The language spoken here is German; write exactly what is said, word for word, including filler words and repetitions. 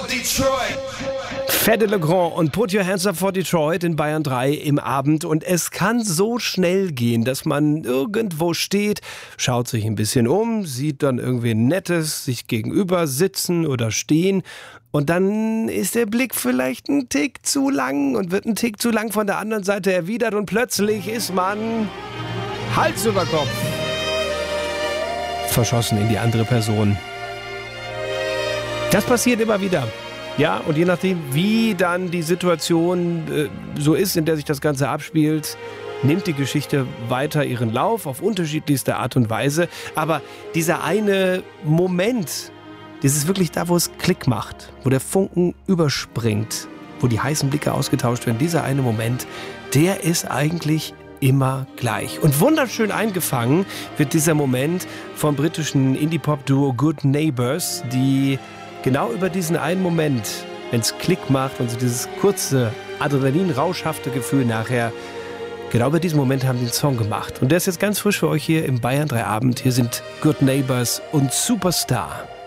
Detroit. Fedde Le Grand und Put Your Hands Up for Detroit in Bayern drei im Abend. Und es kann so schnell gehen, dass man irgendwo steht, schaut sich ein bisschen um, sieht dann irgendwie Nettes sich gegenüber sitzen oder stehen. Und dann ist der Blick vielleicht ein Tick zu lang und wird ein Tick zu lang von der anderen Seite erwidert. Und plötzlich ist man Hals über Kopf verschossen in die andere Person. Das passiert immer wieder. Ja, und je nachdem, wie dann die Situation äh, so ist, in der sich das Ganze abspielt, nimmt die Geschichte weiter ihren Lauf auf unterschiedlichste Art und Weise. Aber dieser eine Moment, das ist wirklich da, wo es Klick macht, wo der Funken überspringt, wo die heißen Blicke ausgetauscht werden. Dieser eine Moment, der ist eigentlich immer gleich. Und wunderschön eingefangen wird dieser Moment vom britischen Indie-Pop-Duo Good Neighbors, die genau über diesen einen Moment, wenn es Klick macht und so dieses kurze, adrenalin-rauschhafte Gefühl nachher, genau über diesen Moment haben die einen Song gemacht. Und der ist jetzt ganz frisch für euch hier im Bayern drei Abend. Hier sind Good Neighbors und Superstar.